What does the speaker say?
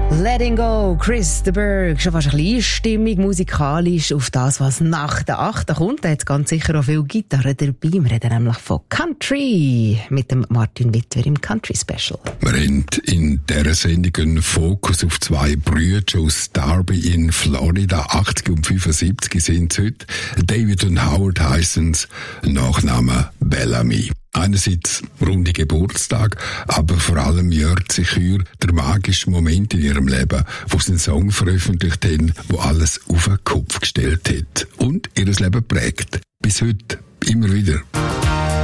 Letting Go, Chris de Burgh. Schon fast ein bisschen Einstimmung musikalisch auf das, was nach der 8. kommt. Da hat ganz sicher auch viel Gitarre dabei. Wir reden nämlich von Country mit dem Martin Wittwer im Country Special. Wir haben in dieser Sendung einen Fokus auf zwei Brüder aus Darby in Florida. 80 und 75 sind sie heute. David und Howard heissen sie, Nachname Bellamy. Einerseits runde Geburtstag, aber vor allem jährt sich hier der magische Moment in ihrem Leben, wo sie einen Song veröffentlicht haben, wo alles auf den Kopf gestellt hat und ihr Leben prägt. Bis heute immer wieder.